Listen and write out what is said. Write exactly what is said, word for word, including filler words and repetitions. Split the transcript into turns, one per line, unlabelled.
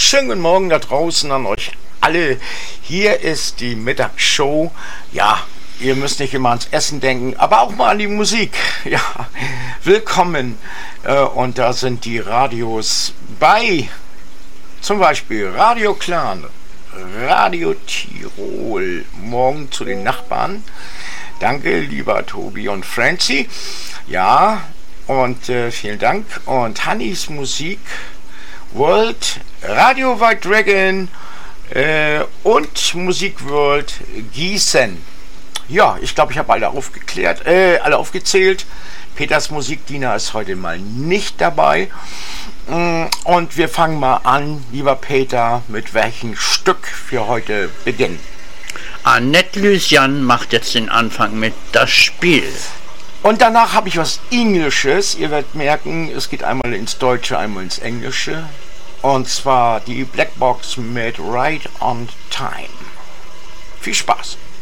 Schönen guten Morgen da draußen an euch alle. Hier ist die Mittagsshow. Ja, ihr müsst nicht immer ans Essen denken, aber auch mal an die Musik. Ja, willkommen. Und da sind die Radios bei, zum Beispiel Radio Clan, Radio Tirol. Morgen zu den Nachbarn. Danke, lieber Tobi und Francie. Ja, und äh, vielen Dank. Und Hannis Musik World, Radio White Dragon äh, und Musik World Gießen. Ja, ich glaube, ich habe alle aufgeklärt, äh, alle aufgezählt. Peters Musikdiener ist heute mal nicht dabei. Und wir fangen mal an, lieber Peter, mit welchem Stück für heute beginnen.
Annette Lucian macht jetzt den Anfang mit Das Spiel.
Und danach habe ich was Englisches. Ihr werdet merken, es geht einmal ins Deutsche, einmal ins Englische. Und zwar die Black Box mit Right on Time. Viel Spaß!